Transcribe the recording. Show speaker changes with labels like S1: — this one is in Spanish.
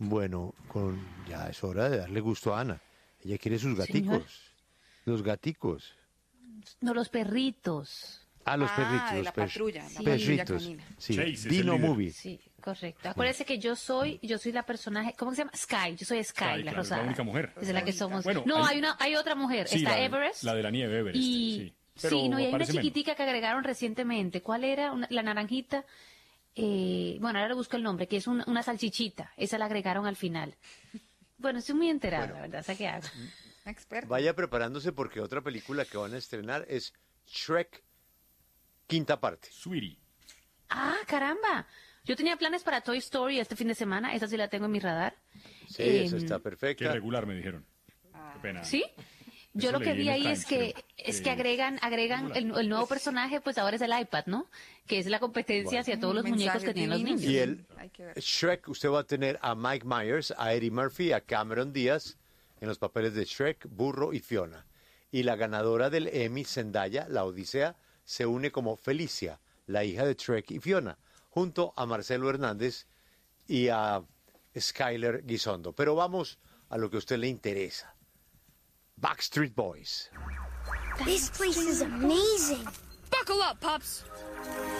S1: Bueno, ya es hora de darle gusto a Ana. Ella quiere sus
S2: Señor.
S1: gaticos. Los gaticos.
S2: No, los perritos.
S1: Los perritos.
S3: de
S1: los
S3: la patrulla,
S2: Sí.
S3: la patrulla
S1: perritos.
S3: canina.
S1: Sí,
S4: Chase es el
S1: Dino
S4: líder.
S1: Movie.
S2: Sí, correcto. Acuérdese que yo soy la personaje, ¿cómo se llama? Sky, yo soy Sky,
S4: Sky,
S2: la
S4: claro, es
S2: rosada.
S4: la única mujer.
S2: Es la que somos.
S4: Bueno,
S2: no,
S4: hay-
S2: hay otra mujer,
S4: Sí,
S2: está
S4: la de-
S2: Everest.
S4: La de la nieve, Everest.
S2: Y
S4: sí. Pero
S2: sí, no, y hay una
S4: aparece menos.
S2: chiquitica que agregaron recientemente. ¿Cuál era? La naranjita. Bueno, ahora le busco el nombre, que es una salchichita. Esa la agregaron al final. Bueno, estoy muy enterada, la verdad, ¿sabes qué hago?
S3: Experta.
S1: Vaya preparándose porque otra película que van a estrenar es Shrek, quinta parte.
S4: Sweetie.
S2: Ah, caramba. Yo tenía planes para Toy Story este fin de semana. Esa sí la tengo en mi radar.
S1: Sí,
S2: Em,
S1: esa está
S4: Qué
S1: perfecta.
S4: regular, me dijeron. Qué pena.
S2: ¿Sí? Yo
S4: Eso
S2: lo que
S4: leí
S2: vi
S4: en el
S2: ahí
S4: Times,
S2: es que
S4: creo.
S2: agregan el nuevo personaje, pues ahora es el iPad, ¿no? Que es la competencia hacia todos los muñecos que
S3: Mensajes
S2: tienen los
S3: divinos.
S2: niños.
S1: Y el
S3: Hay que ver.
S1: Shrek, usted va a tener a Mike Myers, a Eddie Murphy, a Cameron Díaz en los papeles de Shrek, Burro y Fiona. Y la ganadora del Emmy, Zendaya, la Odisea, se une como Felicia, la hija de Shrek y Fiona, junto a Marcelo Hernández y a Skyler Guisondo. Pero vamos a lo que a usted le interesa. Backstreet Boys.
S5: This place is amazing.
S6: Buckle up, pups.